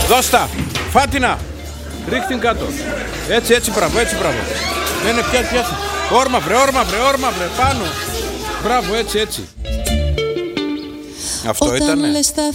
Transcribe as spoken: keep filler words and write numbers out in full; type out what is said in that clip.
Δώστα. Φάτινα. Ρίχτη την κάτω. Έτσι, έτσι, μπράβο, έτσι, μπράβο. Ναι, ναι, πιάσε, πιάσε. Όρμα, βρε, όρμα, βρε, όρμα, βρε, πάνω. Μπράβο, έτσι, έτσι. Αυτό όταν ήτανε. Λες θα